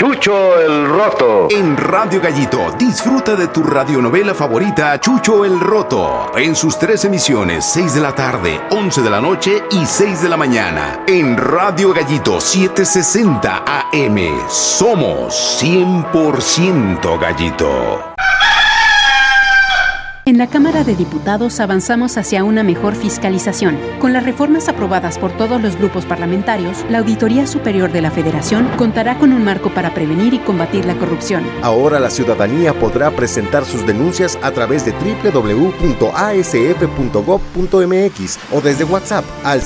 Chucho el Roto. En Radio Gallito, disfruta de tu radionovela favorita, Chucho el Roto. En sus 3 emisiones, 6 de la tarde, 11 de la noche y 6 de la mañana. En Radio Gallito, 760 AM. Somos 100% Gallito. En la Cámara de Diputados avanzamos hacia una mejor fiscalización. Con las reformas aprobadas por todos los grupos parlamentarios, la Auditoría Superior de la Federación contará con un marco para prevenir y combatir la corrupción. Ahora la ciudadanía podrá presentar sus denuncias a través de www.asf.gov.mx o desde WhatsApp al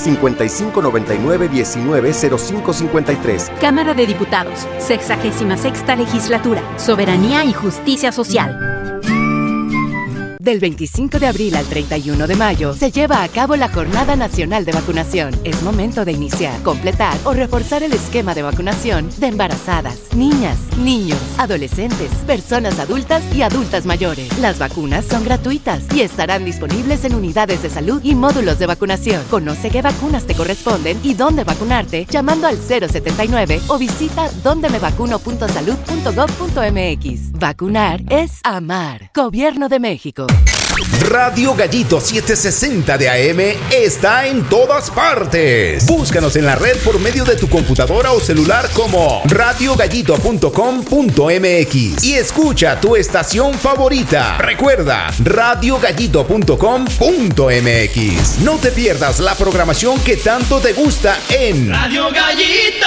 5599-190553. Cámara de Diputados, 66ª Legislatura, Soberanía y Justicia Social. Del 25 de abril al 31 de mayo se lleva a cabo la Jornada Nacional de Vacunación. Es momento de iniciar, completar o reforzar el esquema de vacunación de embarazadas, niñas, niños, adolescentes, personas adultas y adultas mayores. Las vacunas son gratuitas y estarán disponibles en unidades de salud y módulos de vacunación. Conoce qué vacunas te corresponden y dónde vacunarte llamando al 079 o visita dondemevacuno.salud.gov.mx. Vacunar es amar. Gobierno de México. Radio Gallito 760 de AM está en todas partes. Búscanos en la red por medio de tu computadora o celular como radiogallito.com.mx y escucha tu estación favorita. Recuerda, radiogallito.com.mx. No te pierdas la programación que tanto te gusta en Radio Gallito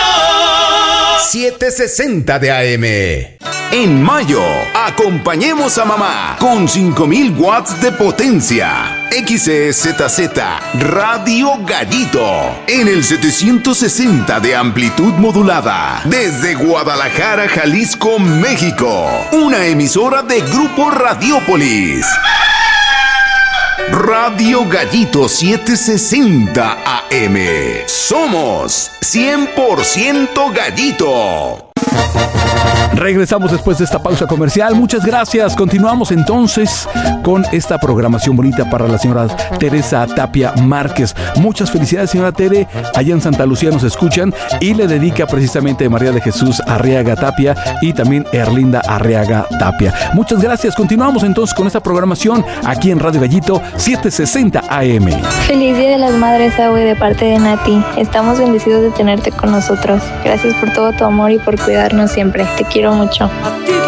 760 de AM. En mayo, acompañemos a mamá con 5000 watts de potencia. XEZZ Radio Gallito en el 760 de amplitud modulada desde Guadalajara, Jalisco, México. Una emisora de Grupo Radiópolis. Radio Gallito 760 AM. Somos 100% Gallito. Regresamos después de esta pausa comercial. Muchas gracias. Continuamos entonces con esta programación bonita para la señora Teresa Tapia Márquez. Muchas felicidades, señora Tere. Allá en Santa Lucía nos escuchan y le dedica precisamente María de Jesús Arriaga Tapia y también Erlinda Arriaga Tapia. Muchas gracias. Continuamos entonces con esta programación aquí en Radio Gallito 760 AM. Feliz Día de las Madres, Abue, de parte de Nati. Estamos bendecidos de tenerte con nosotros. Gracias por todo tu amor y por cuidarnos siempre. Te quiero mucho.